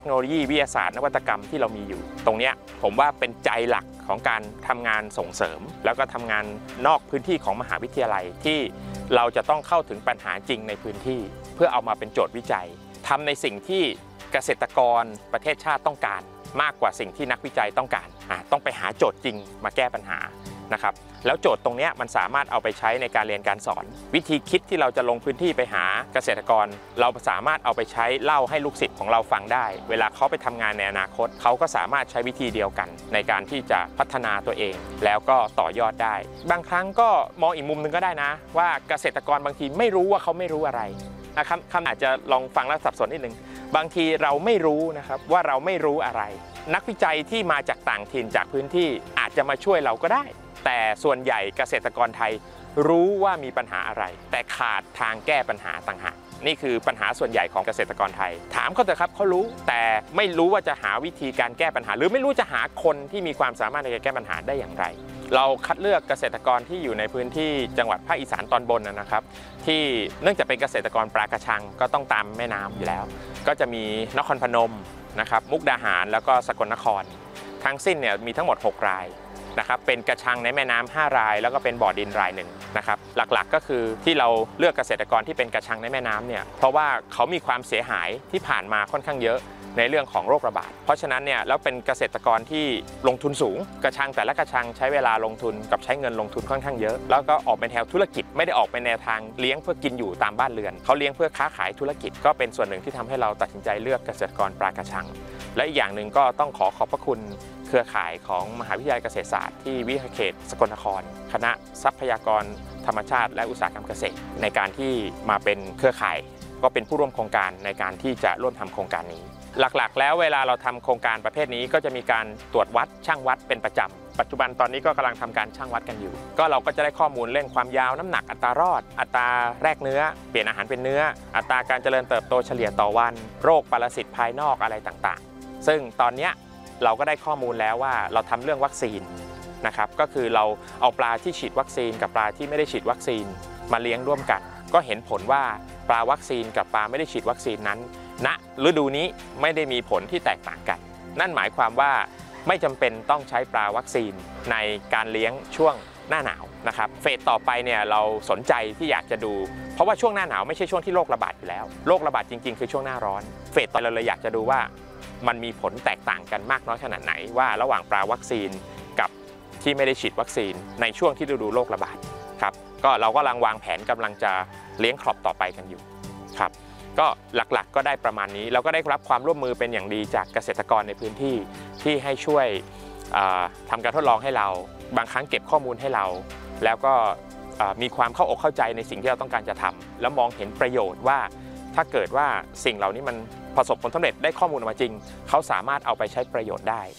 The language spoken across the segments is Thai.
เทคโนโลยีวิทยาศาสตร์นวัตกรรมที่เรามีอยู่ตรงนี้ผมว่าเป็นใจหลักของการทำงานส่งเสริมแล้วก็ทำงานนอกพื้นที่ของมหาวิทยาลัยที่เราจะต้องเข้าถึงปัญหาจริงในพื้นที่เพื่อเอามาเป็นโจทย์วิจัยทำในสิ่งที่เกษตรกรประเทศชาติต้องการมากกว่าสิ่งที่นักวิจัยต้องการต้องไปหาโจทย์จริงมาแก้ปัญหานะครับแล้วโจทย์ตรงนี้มันสามารถเอาไปใช้ในการเรียนการสอนวิธีคิดที่เราจะลงพื้นที่ไปหาเกษตรกรเราสามารถเอาไปใช้เล่าให้ลูกศิษย์ของเราฟังได้เวลาเขาไปทำงานในอนาคตเขาก็สามารถใช้วิธีเดียวกันในการที่จะพัฒนาตัวเองแล้วก็ต่อยอดได้บางครั้งก็มองอีกมุมนึงก็ได้นะว่าเกษตรกรบางทีไม่รู้ว่าเขาไม่รู้อะไรนะครับคำอาจจะลองฟังแล้วสับสนนิดนึงบางทีเราไม่รู้นะครับว่าเราไม่รู้อะไรนักวิจัยที่มาจากต่างถิ่นจากพื้นที่อาจจะมาช่วยเราก็ได้แต่ส่วนใหญ่เกษตรกรไทยรู้ว่ามีปัญหาอะไรแต่ขาดทางแก้ปัญหาต่างหากนี่คือปัญหาส่วนใหญ่ของเกษตรกรไทยถามเขาเถอะครับเขารู้แต่ไม่รู้ว่าจะหาวิธีการแก้ปัญหาหรือไม่รู้จะหาคนที่มีความสามารถในการแก้ปัญหาได้อย่างไรเราคัดเลือกเกษตรกรที่อยู่ในพื้นที่จังหวัดภาคอีสานตอนบนนะครับที่เนื่องจากเป็นเกษตรกรปลากระชังก็ต้องตามแม่น้ำอยู่แล้วก็จะมีนครพนมนะครับมุกดาหารแล้วก็สกลนครทั้งสิ้นเนี่ยมีทั้งหมด6รายนะครับเป็นกระชังในแม่น้ำ5รายแล้วก็เป็นบ่อดินรายหนึ่งนะครับหลักๆก็คือที่เราเลือกเกษตรกรที่เป็นกระชังในแม่น้ำเนี่ยเพราะว่าเขามีความเสียหายที่ผ่านมาค่อนข้างเยอะในเรื่องของโรคระบาดเพราะฉะนั้นเนี่ยแล้วเป็นเกษตรกรที่ลงทุนสูงกระชังแต่ละกระชังใช้เวลาลงทุนกับใช้เงินลงทุนค่อนข้างเยอะแล้วก็ออกเป็นแนวธุรกิจไม่ได้ออกเป็นแนวทางเลี้ยงเพื่อกินอยู่ตามบ้านเรือนเขาเลี้ยงเพื่อค้าขายธุรกิจก็เป็นส่วนหนึ่งที่ทำให้เราตัดสินใจเลือกเกษตรกรปลากระชังและอีกอย่างหนึ่งก็ต้องขอบพระคุณเครือข่ายของมหาวิทยาลัยเกษตรศาสตร์ที่วิทยาเขตสกลนครคณะทรัพยากรธรรมชาติและอุตสาหกรรมเกษตรในการที่มาเป็นเครือข่ายก็เป็นผู้ร่วมโครงการในการที่จะร่วมทำโครงการนี้หลักๆแล้วเวลาเราทำโครงการประเภทนี้ก็จะมีการตรวจวัดช่างวัดเป็นประจำปัจจุบันตอนนี้ก็กำลังทำการช่างวัดกันอยู่ก็เราก็จะได้ข้อมูลเรื่องความยาวน้ำหนักอัตรารอดอัตราแรกเนื้อเปลี่ยนอาหารเป็นเนื้ออัตราการเจริญเติบโตเฉลี่ยต่อวันโรคปรสิตภายนอกอะไรต่างๆซึ่งตอนนี้เราก็ได้ข้อมูลแล้วว่าเราทำเรื่องวัคซีนนะครับก็คือเราเอาปลาที่ฉีดวัคซีนกับปลาที่ไม่ได้ฉีดวัคซีนมาเลี้ยงร่วมกันก็เห็นผลว่าปลาวัคซีนกับปลาไม่ได้ฉีดวัคซีนนั้นณฤดูนี้ไม่ได้มีผลที่แตกต่างกันนั่นหมายความว่าไม่จำเป็นต้องใช้ปลาวัคซีนในการเลี้ยงช่วงหน้าหนาวนะครับเฟสต่อไปเนี่ยเราสนใจที่อยากจะดูเพราะว่าช่วงหน้าหนาวไม่ใช่ช่วงที่โรคระบาดอยู่แล้วโรคระบาดจริงๆคือช่วงหน้าร้อนเฟสต่อไปเราเลยอยากจะดูว่ามันมีผลแตกต่างกันมากน้อยขนาดไหนว่าระหว่างปลาวัคซีนกับที่ไม่ได้ฉีดวัคซีนในช่วงที่ฤดูโรคระบาดครับก็เราก็กำลังวางแผนกำลังจะเลี้ยงครอปต่อไปกันอยู่ครับก็หลักๆก็ได้ประมาณนี้เราก็ได้รับความร่วมมือเป็นอย่างดีจากเกษตรกรในพื้นที่ที่ให้ช่วยทำการทดลองให้เราบางครั้งเก็บข้อมูลให้เราแล้วก็มีความเข้าอกเข้าใจในสิ่งที่เราต้องการจะทำแล้วมองเห็นประโยชน์ว่าถ้าเกิดว่าสิ่งเหล่านี้มันประสบผลสำเร็จได้ข้อมูลออกมาจริงเขาสามารถเอาไปใช้ประโยชน์ได้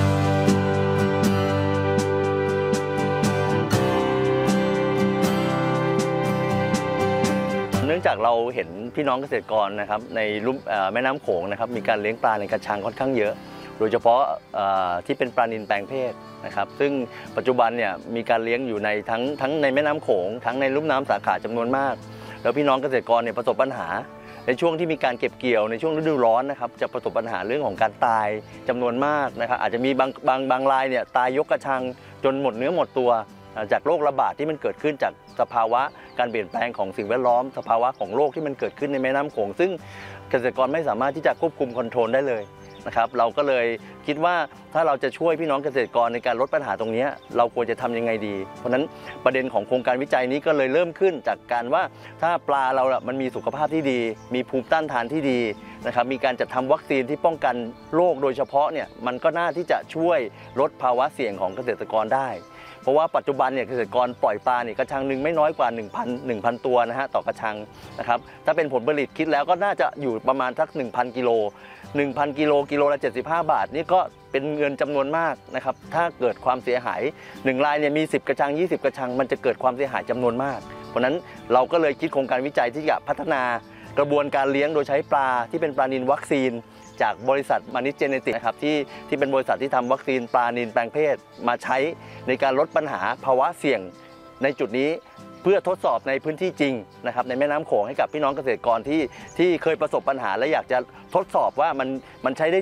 เนื่องจากเราเห็นพี่น้องเกษตรกรนะครับในลุ่มแม่น้ำโขงนะครับมีการเลี้ยงปลาในกระชังค่อนข้างเยอะโดยเฉพาะที่เป็นปลานิลแปลงเพศนะครับซึ่งปัจจุบันเนี่ยมีการเลี้ยงอยู่ในทั้งในแม่น้ำโขงทั้งในลุ่มน้ำสาขาจำนวนมากแล้วพี่น้องเกษตรกรเนี่ยประสบปัญหาในช่วงที่มีการเก็บเกี่ยวในช่วงฤดูร้อนนะครับจะประสบปัญหาเรื่องของการตายจำนวนมากนะครับอาจจะมีบางรายเนี่ยตายยกกระชังจนหมดเนื้อหมดตัวจากโรคระบาดที่มันเกิดขึ้นจากสภาวะการเปลี่ยนแปลงของสิ่งแวดล้อมสภาวะของโรคที่มันเกิดขึ้นในแม่น้ำโขงซึ่งเกษตรกรไม่สามารถที่จะควบคุมคอนโทรลได้เลยนะครับเราก็เลยคิดว่าถ้าเราจะช่วยพี่น้องเกษตรกรในการลดปัญหาตรงนี้เราควรจะทำยังไงดีเพราะฉะนั้นประเด็นของโครงการวิจัยนี้ก็เลยเริ่มขึ้นจากการว่าถ้าปลาเรามันมีสุขภาพที่ดีมีภูมิต้านทานที่ดีนะครับมีการจัดทำวัคซีนที่ป้องกันโรคโดยเฉพาะเนี่ยมันก็น่าที่จะช่วยลดภาวะเสี่ยงของเกษตรกรได้เพราะว่าปัจจุบันเนี่ยเกษตรกรปล่อยปลาเนี่ยกระชังหนึ่งไม่น้อยกว่า 1,000 ตัวนะฮะต่อกระชังนะครับถ้าเป็นผลผลิตคิดแล้วก็น่าจะอยู่ประมาณสัก 1,000 กิโล 1,000 กิโลกิโลละ75 บาทนี่ก็เป็นเงินจำนวนมากนะครับถ้าเกิดความเสียหาย1รายเนี่ยมี10กระชัง20กระชังมันจะเกิดความเสียหายจำนวนมากเพราะนั้นเราก็เลยคิดโครงการวิจัยที่จะพัฒนากระบวนการเลี้ยงโดยใช้ปลาที่เป็นปลานิลวัคซีนจากบริษัทมานิชเจเนติกนะครับที่เป็นบริษัทที่ทำวัคซีนปลานิลแปลงเพศมาใช้ในการลดปัญหาภาวะเสี่ยงในจุดนี้เพื่อทดสอบในพื้นที่จริงนะครับในแม่น้ำโขงให้กับพี่น้องเกษตรกรที่เคยประสบปัญหาและอยากจะทดสอบว่ามันใช้ได้